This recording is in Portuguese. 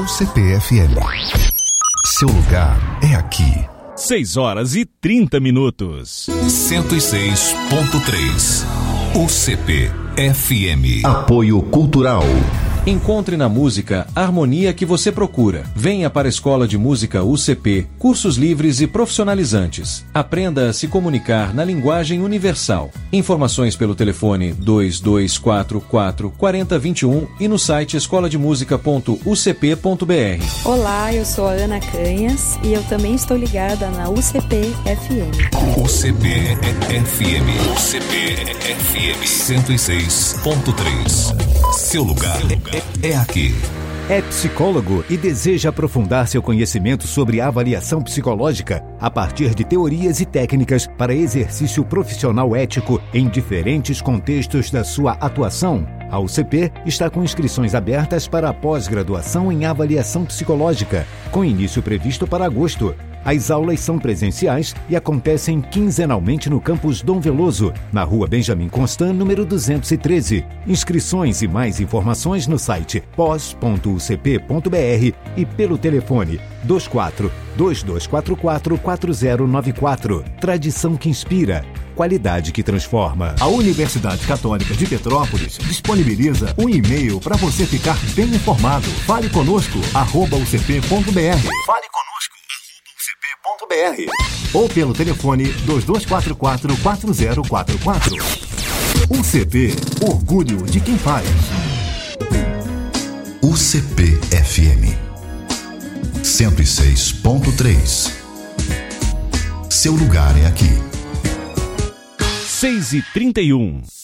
UCP-FM. Seu lugar é aqui. 6h30. 106.3 UCP-FM. Apoio Cultural. Encontre na música a harmonia que você procura. Venha para a Escola de Música UCP, cursos livres e profissionalizantes. Aprenda a se comunicar na linguagem universal. Informações pelo telefone 2244 4021 e no site escolademusica.ucp.br. Olá, eu sou a Ana Canhas e eu também estou ligada na UCP-FM. UCP-FM. UCP-FM 106.3. Seu lugar é aqui. É psicólogo e deseja aprofundar seu conhecimento sobre avaliação psicológica a partir de teorias e técnicas para exercício profissional ético em diferentes contextos da sua atuação? A UCP está com inscrições abertas para a pós-graduação em avaliação psicológica, com início previsto para agosto. As aulas são presenciais e acontecem quinzenalmente no campus Dom Veloso, na rua Benjamin Constant, número 213. Inscrições e mais informações no site pos.ucp.br e pelo telefone 24 2244 4094. Tradição que inspira. Qualidade que transforma. A Universidade Católica de Petrópolis disponibiliza um e-mail para você ficar bem informado. Fale conosco, @ucp.br. Fale conosco, @ucp.br. Ou pelo telefone 2244 4044. UCP, orgulho de quem faz. UCP-FM 106.3. Seu lugar é aqui. 6h31.